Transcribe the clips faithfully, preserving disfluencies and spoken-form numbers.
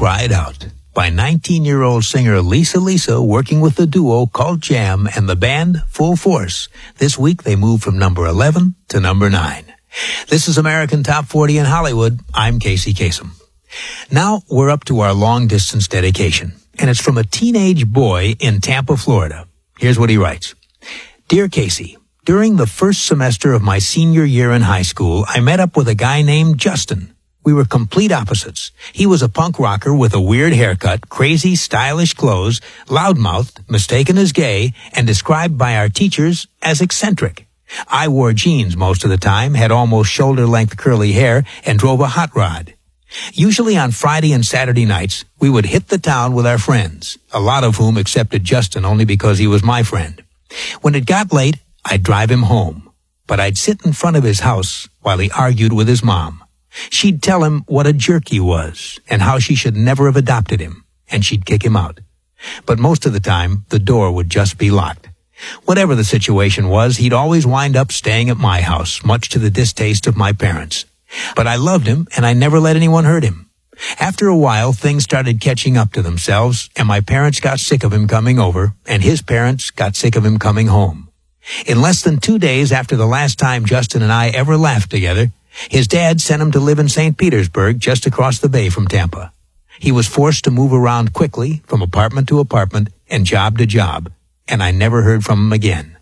Cried Out by nineteen-year-old singer Lisa Lisa working with the duo called Jam and the band Full Force. This week they moved from number eleven to number nine. This is American Top forty in Hollywood. I'm Casey Kasem. Now we're up to our long-distance dedication, and it's from a teenage boy in Tampa, Florida. Here's what he writes. Dear Casey, during the first semester of my senior year in high school, I met up with a guy named Justin. We were complete opposites. He was a punk rocker with a weird haircut, crazy, stylish clothes, loudmouthed, mistaken as gay, and described by our teachers as eccentric. I wore jeans most of the time, had almost shoulder-length curly hair, and drove a hot rod. Usually on Friday and Saturday nights, we would hit the town with our friends, a lot of whom accepted Justin only because he was my friend. When it got late, I'd drive him home, but I'd sit in front of his house while he argued with his mom. She'd tell him what a jerk he was and how she should never have adopted him, and she'd kick him out. But most of the time, the door would just be locked. Whatever the situation was, he'd always wind up staying at my house, much to the distaste of my parents. But I loved him, and I never let anyone hurt him. After a while, things started catching up to themselves, and my parents got sick of him coming over, and his parents got sick of him coming home. In less than two days after the last time Justin and I ever laughed together, his dad sent him to live in Saint Petersburg, just across the bay from Tampa. He was forced to move around quickly, from apartment to apartment and job to job, and I never heard from him again.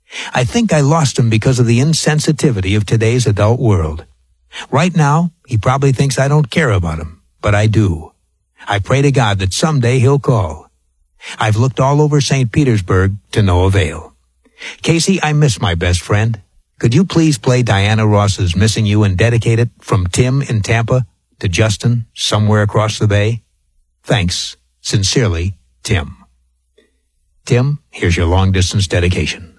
I think I lost him because of the insensitivity of today's adult world. Right now, he probably thinks I don't care about him, but I do. I pray to God that someday he'll call. I've looked all over Saint Petersburg to no avail. Casey, I miss my best friend. Could you please play Diana Ross's Missing You and dedicate it from Tim in Tampa to Justin somewhere across the bay? Thanks. Sincerely, Tim. Tim, here's your long-distance dedication.